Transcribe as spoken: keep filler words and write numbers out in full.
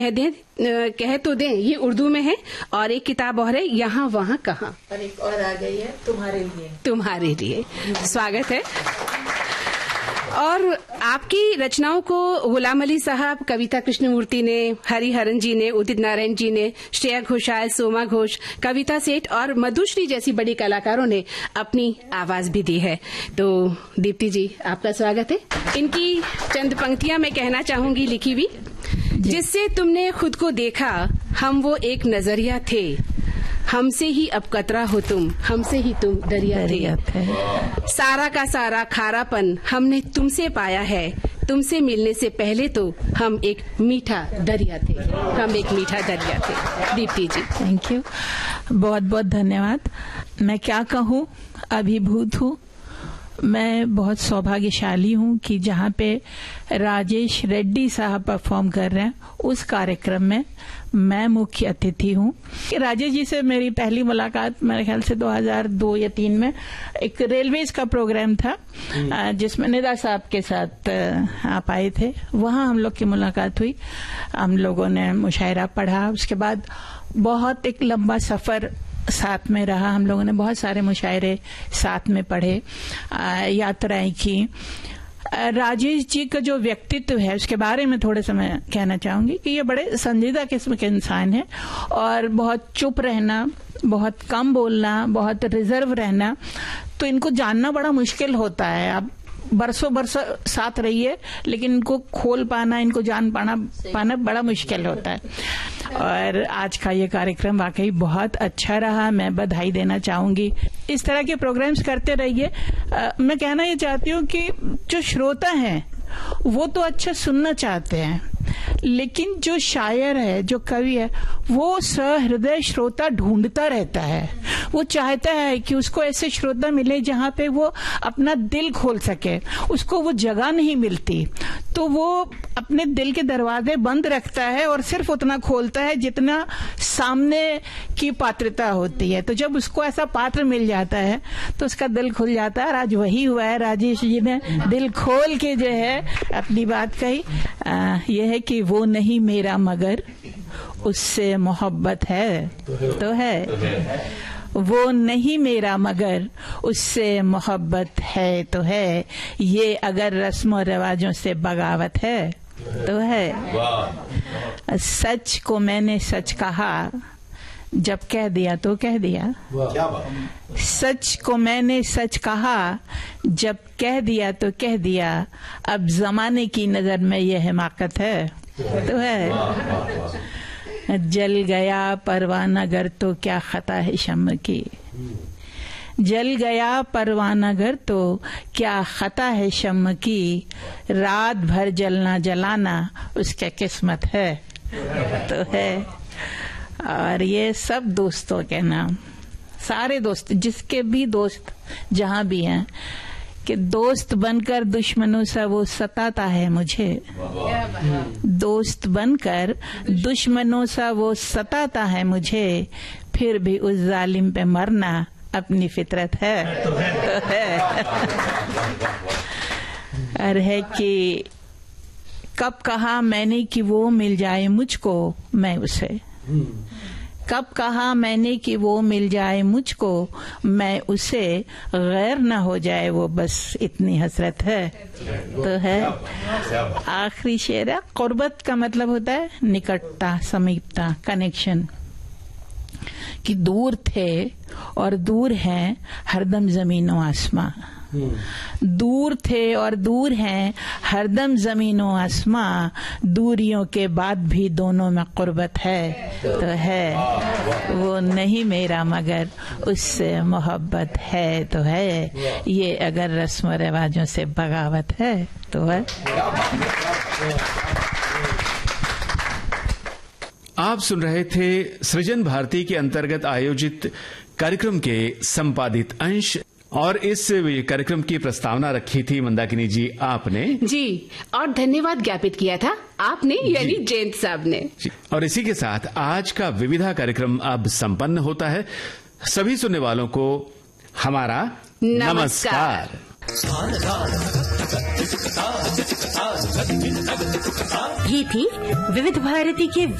कह दें कह तो दें, ये उर्दू में है, और एक किताब और है यहाँ वहाँ कहाँ, और एक और आ गई है तुम्हारे लिए। तुम्हारे लिए स्वागत है। और आपकी रचनाओं को गुलाम अली साहब, कविता कृष्णमूर्ति ने, हरिहरन जी ने, उदित नारायण जी ने, श्रेया घोषाल, सोमा घोष, कविता सेठ और मधुश्री जैसी बड़ी कलाकारों ने अपनी आवाज भी दी है। तो दीप्ति जी, आपका स्वागत है। इनकी चंद पंक्तियां मैं कहना चाहूंगी लिखी हुई। जिससे तुमने खुद को देखा, हम वो एक नजरिया थे, हमसे ही अब कतरा हो तुम, हमसे ही तुम दरिया थे। सारा का सारा खारापन हमने तुमसे पाया है, तुमसे मिलने से पहले तो हम एक मीठा दरिया थे, हम एक मीठा दरिया थे। दीप्ति जी, थैंक यू, बहुत बहुत धन्यवाद। मैं क्या कहूँ, अभिभूत हूँ। मैं बहुत सौभाग्यशाली हूँ कि जहाँ पे राजेश रेड्डी साहब परफॉर्म कर रहे हैं उस कार्यक्रम में मैं मुख्य अतिथि हूँ। राजेश जी से मेरी पहली मुलाकात मेरे ख्याल से दो हज़ार दो या तीन में एक रेलवेज का प्रोग्राम था जिसमें निदा साहब के साथ आप आए थे। वहाँ हम लोग की मुलाकात हुई, हम लोगों ने मुशायरा पढ़ा। उसके बाद बहुत एक लंबा सफर साथ में रहा, हम लोगों ने बहुत सारे मुशायरे साथ में पढ़े, यात्राएं की। राजेश जी का जो व्यक्तित्व है उसके बारे में थोड़े से मैं कहना चाहूंगी कि ये बड़े संजीदा किस्म के इंसान हैं और बहुत चुप रहना, बहुत कम बोलना, बहुत रिजर्व रहना, तो इनको जानना बड़ा मुश्किल होता है। आप बरसों बरसों साथ रहिए लेकिन इनको खोल पाना, इनको जान पाना पाना बड़ा मुश्किल होता है। और आज का ये कार्यक्रम वाकई बहुत अच्छा रहा, मैं बधाई देना चाहूंगी। इस तरह के प्रोग्राम्स करते रहिए। मैं कहना ये चाहती हूँ कि जो श्रोता हैं वो तो अच्छा सुनना चाहते हैं, लेकिन जो शायर है, जो कवि है, वो सहृदय श्रोता ढूंढता रहता है। वो चाहता है कि उसको ऐसे श्रोता मिले जहाँ पे वो अपना दिल खोल सके। उसको वो जगह नहीं मिलती तो वो अपने दिल के दरवाजे बंद रखता है और सिर्फ उतना खोलता है जितना सामने की पात्रता होती है। तो जब उसको ऐसा पात्र मिल जाता है तो उसका दिल खुल जाता है। और आज वही हुआ है, राजेश जी ने दिल खोल के जो है अपनी बात कही। आ, यह है कि वो नहीं मेरा मगर उससे मोहब्बत है तो है, वो नहीं मेरा मगर उससे मोहब्बत है तो है, ये अगर रस्म और रिवाजों से बगावत है तो है। सच को मैंने सच कहा, जब कह दिया तो कह दिया। सच को मैंने सच कहा, जब कह दिया तो कह दिया, अब जमाने की नजर में ये हिमाकत है तो है। जल गया परवाना घर तो क्या खता है शम्म की, जल गया परवाना घर तो क्या खता है शम्म की, रात भर जलना जलाना उसका किस्मत है तो है। और ये सब दोस्तों के नाम, सारे दोस्त, जिसके भी दोस्त जहां भी हैं, कि दोस्त बनकर दुश्मनों से वो सताता है मुझे, दोस्त बनकर दुश्मनों से वो सताता है मुझे, फिर भी उस जालिम पे मरना अपनी फितरत है तो है। और है कि कब कहा मैंने कि वो मिल जाए मुझको मैं उसे, कब कहा मैंने कि वो मिल जाए मुझको मैं उसे, गैर न हो जाए वो बस इतनी हसरत है तो है। आखिरी शेर है, कुर्बत का मतलब होता है निकटता, समीपता, कनेक्शन। कि दूर थे और दूर हैं हरदम जमीनों आसमां, दूर थे और दूर हैं हरदम जमीनों आसमां, दूरियों के बाद भी दोनों में कुर्बत है तो है। वो नहीं मेरा मगर उससे मोहब्बत है तो है, ये अगर रस्म रिवाजों से बगावत है तो है। आप सुन रहे थे सृजन भारती के अंतर्गत आयोजित कार्यक्रम के संपादित अंश, और इस कार्यक्रम की प्रस्तावना रखी थी मंदाकिनी जी आपने जी, और धन्यवाद ज्ञापित किया था आपने, यानी जयंत साहब ने। और इसी के साथ आज का विविधा कार्यक्रम अब संपन्न होता है। सभी सुनने वालों को हमारा नमस्कार, नमस्कार। ये थी विविध भारती के